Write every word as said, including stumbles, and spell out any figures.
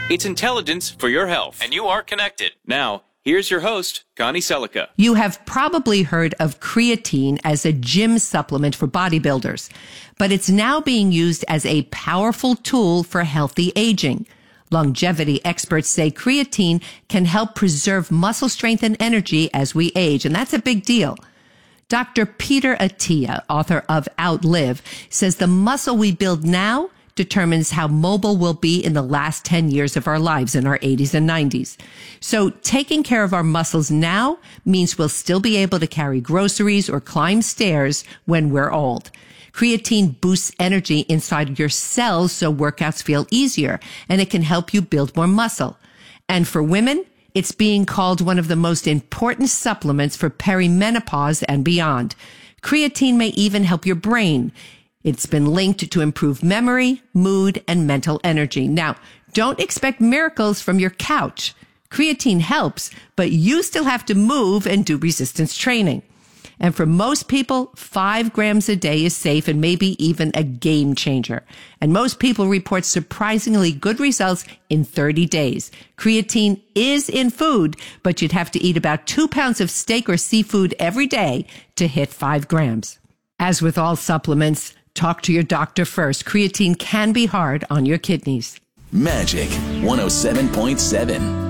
It's intelligence for your health, and you are connected. Now, here's your host, Connie Selica. You have probably heard of creatine as a gym supplement for bodybuilders, but it's now being used as a powerful tool for healthy aging. Longevity experts say creatine can help preserve muscle strength and energy as we age, and that's a big deal. Doctor Peter Attia, author of Outlive, says the muscle we build now determines how mobile we'll be in the last ten years of our lives in our eighties and nineties. So taking care of our muscles now means we'll still be able to carry groceries or climb stairs when we're old. Creatine boosts energy inside your cells so workouts feel easier, and it can help you build more muscle. And for women, it's being called one of the most important supplements for perimenopause and beyond. Creatine may even help your brain. It's been linked to improved memory, mood, and mental energy. Now, don't expect miracles from your couch. Creatine helps, but you still have to move and do resistance training. And for most people, five grams a day is safe and maybe even a game changer. And most people report surprisingly good results in thirty days. Creatine is in food, but you'd have to eat about two pounds of steak or seafood every day to hit five grams. As with all supplements, talk to your doctor first. Creatine can be hard on your kidneys. Magic one oh seven point seven.